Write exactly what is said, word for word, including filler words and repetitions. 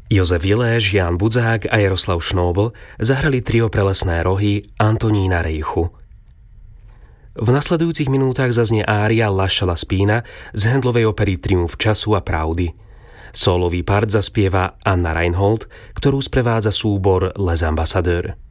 Jozef Viléž, Ján Budzák a Jaroslav Šnóbl zahrali trio pre lesné rohy Antonína Rejchu. V nasledujúcich minútach zaznie ária Lascia la spina z Handlovej opery Triumf času a pravdy. Sólový part zaspieva Anna Reinhold, ktorú sprevádza súbor Les Ambassadeurs.